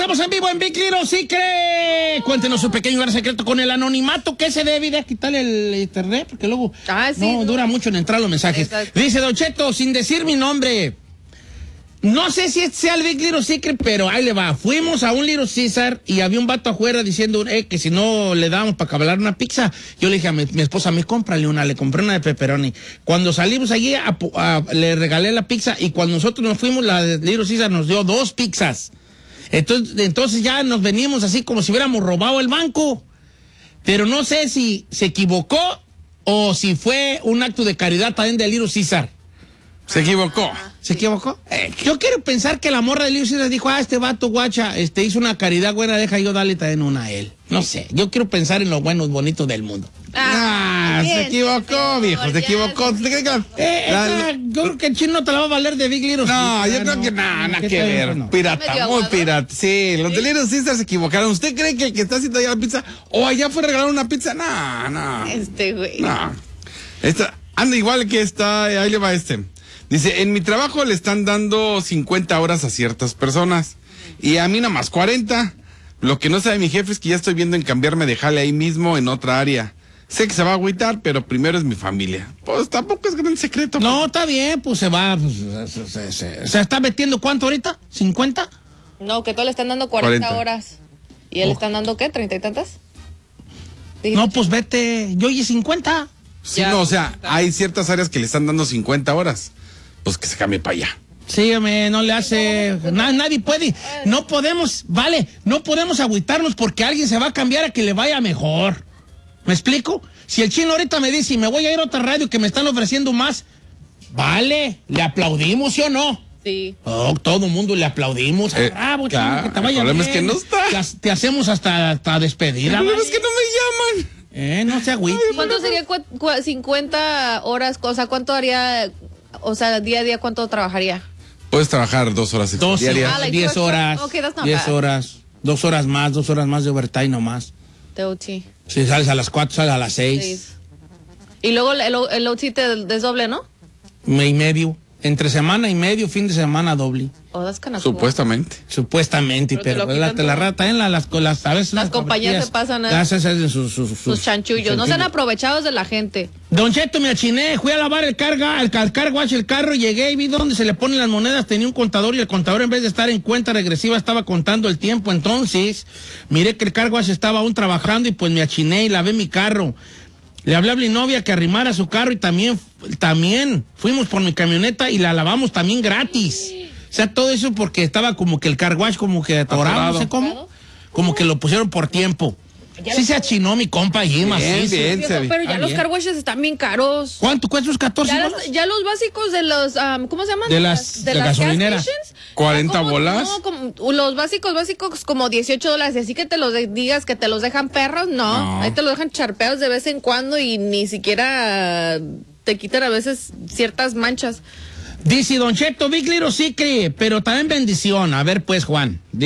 Estamos en vivo en Big Little Secret. Cuéntenos su pequeño gran secreto con el anonimato que se debe de quitarle el internet, porque luego no dura mucho en entrar los mensajes. Exacto. Dice Don Cheto, sin decir mi nombre. No sé si este sea el Big Little Secret, pero ahí le va. Fuimos a un Little Caesar y había un vato afuera diciendo que si no le dábamos para cabalar una pizza. Yo le dije a mi esposa, cómprale una. Le compré una de pepperoni. Cuando salimos allí, le regalé la pizza y cuando nosotros nos fuimos, la de Little Caesar nos dio 2 pizzas. Entonces ya nos venimos así como si hubiéramos robado el banco. Pero no sé si se equivocó o si fue un acto de caridad también de Little Caesar. Se equivocó. ¿Se equivocó? Yo quiero pensar que la morra de Little Caesar dijo, este vato guacha, hizo una caridad buena, deja yo darle también una a él. No sé, yo quiero pensar en lo bueno y bonito del mundo. Se equivocó, viejo, se equivocó. Yo creo que el chino no te la va a valer de Big Little Caesar. No, yo creo que nada que ver. No. Pirata, muy pirata. Sí, los de Little Caesar se equivocaron. ¿Usted cree que el que está haciendo allá la pizza o allá fue a regalar una pizza? No. Güey. No. Anda igual que está, ahí le va Dice, en mi trabajo le están dando 50 horas a ciertas personas y a mí nomás 40. Lo que no sabe mi jefe es que ya estoy viendo en cambiarme de jale ahí mismo en otra área. Sé que se va a agüitar, pero primero es mi familia. Pues tampoco es gran secreto. No, está bien, pues se va. ¿Se está metiendo cuánto ahorita? ¿50? No, que todos le están dando 40 horas. ¿Y él le están dando qué? ¿30 y tantas? No, pues vete. Yo oye 50. Sí, no, o sea, hay ciertas áreas que le están dando 50 horas. Pues que se cambie para allá. Sí, no le hace... nadie puede... No podemos agüitarnos porque alguien se va a cambiar a que le vaya mejor. ¿Me explico? Si el chino ahorita me dice, me voy a ir a otra radio que me están ofreciendo más, vale, le aplaudimos, ¿sí o no? Sí. Todo el mundo le aplaudimos. Bravo, chino, que te vaya bien. El problema es que no está. Te hacemos hasta despedida. El problema es que no me llaman. No se agüite. ¿Cuánto sería 50 horas? O sea, ¿cuánto haría... O sea, día a día, ¿cuánto trabajaría? Puedes trabajar 2 horas diarias. 10 horas. Okay, 10 horas. 2 horas más de overtime nomás. De OT. Si sales a las 4, sales a las 6. 6. Y luego el OT te desdoble, ¿no? Y medio. Entre semana y medio, fin de semana doble. Oh, that's kind of Supuestamente. Supuestamente, pero la rata en a veces las compañías se pasan sus chanchullos. No sean aprovechados de la gente. Don Cheto, me achiné, fui a lavar el car wash el carro, llegué y vi dónde se le ponen las monedas, tenía un contador y el contador en vez de estar en cuenta regresiva estaba contando el tiempo. Entonces, miré que el car wash estaba aún trabajando y pues me achiné y lavé mi carro. Le hablé a mi novia que arrimara su carro y también fuimos por mi camioneta y la lavamos también gratis. O sea, todo eso porque estaba como que el car wash como que atorado, no sé cómo. Como que lo pusieron por tiempo. Sí se achinó mi compa allí, macizo. Bien, pero ya los car washes están bien caros. ¿Cuánto cuesta esos 14 bolas? Ya los básicos de los, ¿cómo se llaman? De las gasolineras. 40 bolas. No, como, los básicos como $18. Así que te los digas que te los dejan perros, no. Ahí te los dejan charpeados de vez en cuando y ni siquiera te quitan a veces ciertas manchas. Dice Don Cheto, Big Little Secret, pero también bendición. A ver pues, Juan.